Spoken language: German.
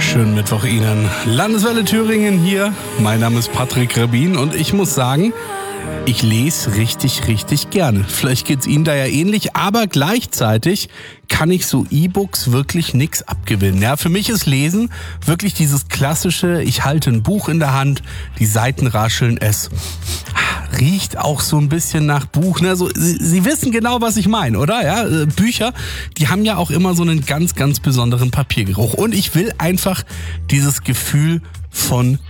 Schönen Mittwoch Ihnen. Landeswelle Thüringen hier. Mein Name ist Patrick Rabin und ich muss sagen, ich lese richtig gerne. Vielleicht geht's Ihnen da ja ähnlich, aber gleichzeitig kann ich so E-Books wirklich nichts abgewinnen. Ja, für mich ist Lesen wirklich dieses klassische, ich halte ein Buch in der Hand, die Seiten rascheln, es riecht auch so ein bisschen nach Buch. Ne? So, Sie wissen genau, was ich meine, oder? Ja, Bücher, die haben ja auch immer so einen ganz besonderen Papiergeruch. Und ich will einfach dieses Gefühl von